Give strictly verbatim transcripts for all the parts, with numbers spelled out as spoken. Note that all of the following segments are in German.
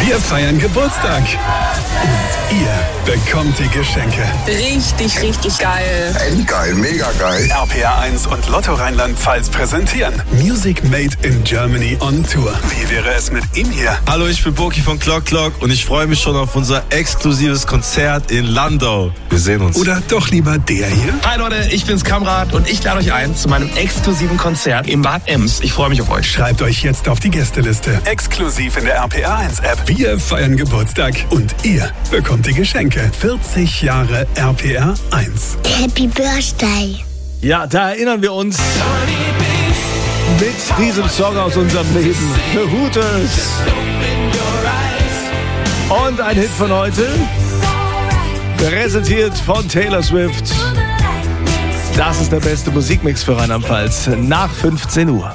Wir feiern Geburtstag. Und ihr bekommt die Geschenke. Richtig, richtig geil. Endgeil, mega geil. R P R eins und Lotto Rheinland-Pfalz präsentieren Music Made in Germany on Tour. Wie wäre es mit ihm hier? Hallo, ich bin Boki von Clock Clock und ich freue mich schon auf unser exklusives Konzert in Landau. Wir sehen uns. Oder doch lieber der hier? Hi Leute, ich bin's Kamrat und ich lade euch ein zu meinem exklusiven Konzert im Bad Ems. Ich freue mich auf euch. Schreibt euch jetzt auf die Gästeliste. Exklusiv in der R P R eins App. Wir feiern Geburtstag und ihr bekommt die Geschenke. vierzig Jahre R P R eins. Happy Birthday. Ja, da erinnern wir uns mit diesem Song aus unserem Leben. The Hooters. Und ein Hit von heute, präsentiert von Taylor Swift. Das ist der beste Musikmix für Rheinland-Pfalz nach fünfzehn Uhr.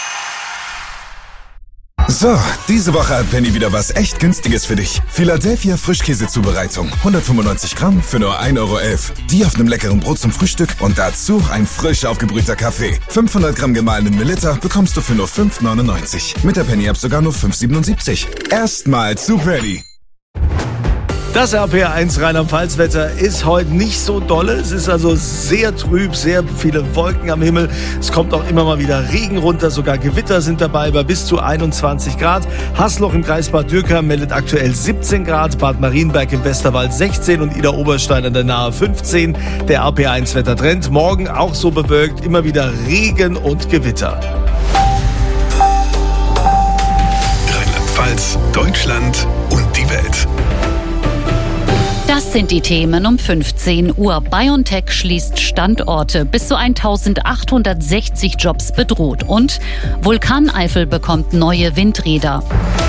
So, diese Woche hat Penny wieder was echt Günstiges für dich. Philadelphia Frischkäsezubereitung. hundertfünfundneunzig Gramm für nur ein Euro elf. Die auf einem leckeren Brot zum Frühstück und dazu ein frisch aufgebrühter Kaffee. fünfhundert Gramm gemahlenen Melitta bekommst du für nur fünf neunundneunzig. Mit der Penny-App sogar nur fünf siebenundsiebzig. Erstmal zu Penny. Das R P R eins Rheinland-Pfalz-Wetter ist heute nicht so dolle. Es ist also sehr trüb, sehr viele Wolken am Himmel. Es kommt auch immer mal wieder Regen runter, sogar Gewitter sind dabei bei bis zu einundzwanzig Grad. Haßloch im Kreis Bad Dürkheim meldet aktuell siebzehn Grad, Bad Marienberg im Westerwald sechzehn und Idar-Oberstein an der Nahe fünfzehn. Der R P R eins Wettertrend. Morgen auch so bewölkt, immer wieder Regen und Gewitter. Rheinland-Pfalz, Deutschland und die Welt. Das sind die Themen um fünfzehn Uhr. BioNTech schließt Standorte. Bis zu eintausendachthundertsechzig Jobs bedroht. Und Vulkaneifel bekommt neue Windräder.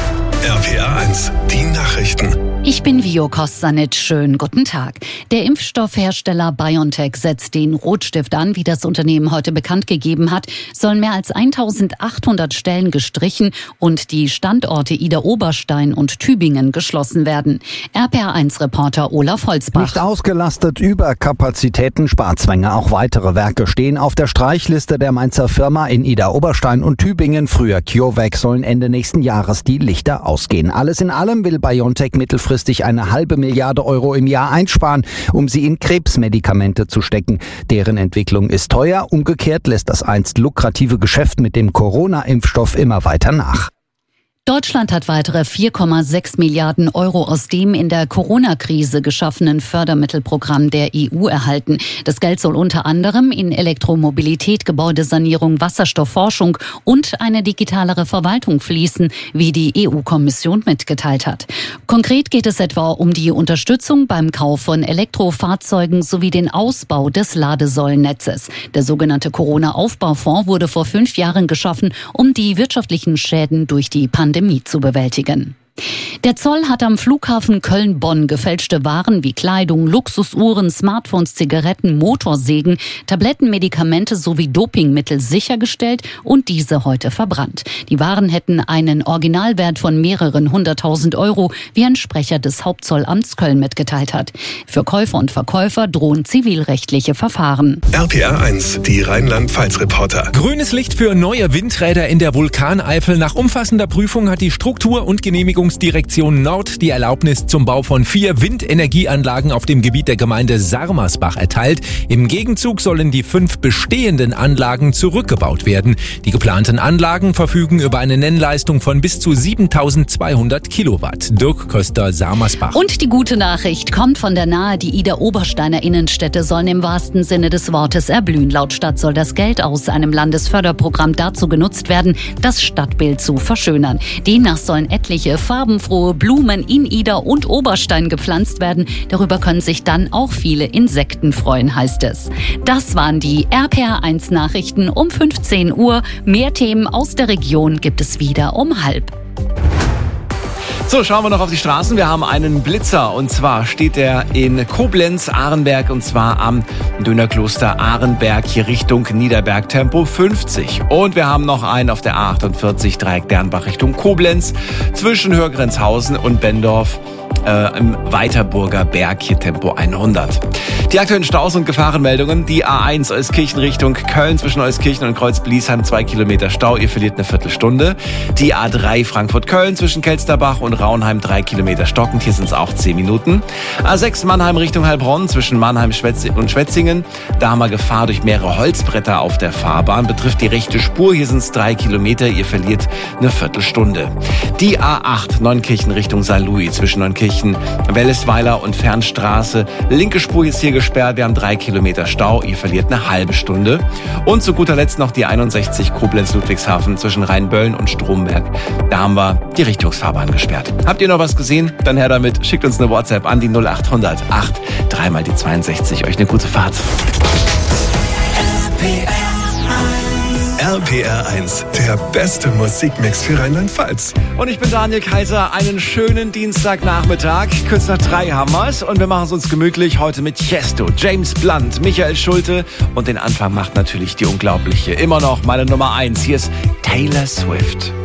R P R eins, die Nachrichten. Ich bin Vio Kostanic. Schönen guten Tag. Der Impfstoffhersteller BioNTech setzt den Rotstift an. Wie das Unternehmen heute bekannt gegeben hat, sollen mehr als eintausendachthundert Stellen gestrichen und die Standorte Idar-Oberstein und Tübingen geschlossen werden. R P R eins Reporter Olaf Holzbach. Nicht ausgelastet, Überkapazitäten, Sparzwänge. Auch weitere Werke stehen auf der Streichliste der Mainzer Firma. In Idar-Oberstein und Tübingen, früher CureVac, sollen Ende nächsten Jahres die Lichter ausgehen. Alles in allem will BioNTech mittelfristig eine halbe Milliarde Euro im Jahr einsparen, um sie in Krebsmedikamente zu stecken. Deren Entwicklung ist teuer. Umgekehrt lässt das einst lukrative Geschäft mit dem Corona-Impfstoff immer weiter nach. Deutschland hat weitere vier Komma sechs Milliarden Euro aus dem in der Corona-Krise geschaffenen Fördermittelprogramm der E U erhalten. Das Geld soll unter anderem in Elektromobilität, Gebäudesanierung, Wasserstoffforschung und eine digitalere Verwaltung fließen, wie die E U-Kommission mitgeteilt hat. Konkret geht es etwa um die Unterstützung beim Kauf von Elektrofahrzeugen sowie den Ausbau des Ladesäulennetzes. Der sogenannte Corona-Aufbaufonds wurde vor fünf Jahren geschaffen, um die wirtschaftlichen Schäden durch die Pandemie Pandemie zu bewältigen. Der Zoll hat am Flughafen Köln-Bonn gefälschte Waren wie Kleidung, Luxusuhren, Smartphones, Zigaretten, Motorsägen, Tabletten, Medikamente sowie Dopingmittel sichergestellt und diese heute verbrannt. Die Waren hätten einen Originalwert von mehreren hunderttausend Euro, wie ein Sprecher des Hauptzollamts Köln mitgeteilt hat. Für Käufer und Verkäufer drohen zivilrechtliche Verfahren. R P R eins, die Rheinland-Pfalz-Reporter. Grünes Licht für neue Windräder in der Vulkaneifel. Nach umfassender Prüfung hat die Struktur- und Genehmigungsdirektion Nord die Erlaubnis zum Bau von vier Windenergieanlagen auf dem Gebiet der Gemeinde Sarmersbach erteilt. Im Gegenzug sollen die fünf bestehenden Anlagen zurückgebaut werden. Die geplanten Anlagen verfügen über eine Nennleistung von bis zu siebentausendzweihundert Kilowatt. Dirk Köster, Sarmersbach. Und die gute Nachricht kommt von der Nahe. Die Idar-Obersteiner Innenstädte sollen im wahrsten Sinne des Wortes erblühen. Laut Stadt soll das Geld aus einem Landesförderprogramm dazu genutzt werden, das Stadtbild zu verschönern. Demnach sollen etliche farbenfrohe Blumen in Idar und Oberstein gepflanzt werden. Darüber können sich dann auch viele Insekten freuen, heißt es. Das waren die R P R eins Nachrichten um fünfzehn Uhr. Mehr Themen aus der Region gibt es wieder um halb. So, schauen wir noch auf die Straßen. Wir haben einen Blitzer und zwar steht er in Koblenz, Arenberg und zwar am Dönerkloster Arenberg hier Richtung Niederberg, Tempo fünfzig. Und wir haben noch einen auf der A achtundvierzig, Dreieck Dernbach Richtung Koblenz zwischen Hörgrenzhausen und Bendorf äh, im Weiterburger Berg hier Tempo hundert. Die aktuellen Staus und Gefahrenmeldungen. Die A eins Euskirchen Richtung Köln zwischen Euskirchen und Kreuz-Bliesheim zwei Kilometer Stau. Ihr verliert eine Viertelstunde. Die A drei Frankfurt-Köln zwischen Kelsterbach und Raunheim drei Kilometer stockend. Hier sind es auch zehn Minuten. A sechs Mannheim Richtung Heilbronn zwischen Mannheim und Schwetzingen. Da haben wir Gefahr durch mehrere Holzbretter auf der Fahrbahn. Betrifft die rechte Spur. Hier sind es drei Kilometer. Ihr verliert eine Viertelstunde. Die A acht Neunkirchen Richtung Sankt Louis zwischen Neunkirchen, Wellesweiler und Fernstraße. Linke Spur ist hier gesperrt. Wir haben drei Kilometer Stau. Ihr verliert eine halbe Stunde. Und zu guter Letzt noch die einundsechzig Koblenz-Ludwigshafen zwischen Rheinböllen und Stromberg. Da haben wir die Richtungsfahrbahn gesperrt. Habt ihr noch was gesehen? Dann her damit. Schickt uns eine WhatsApp an die null acht hundert acht, dreimal die zweiundsechzig. Euch eine gute Fahrt. R P R eins, der beste Musikmix für Rheinland-Pfalz. Und ich bin Daniel Kaiser. Einen schönen Dienstagnachmittag. Kurz nach drei haben wir's. Und wir machen es uns gemütlich heute mit Tiesto, James Blunt, Michael Schulte. Und den Anfang macht natürlich die unglaubliche, immer noch meine Nummer eins. Hier ist Taylor Swift.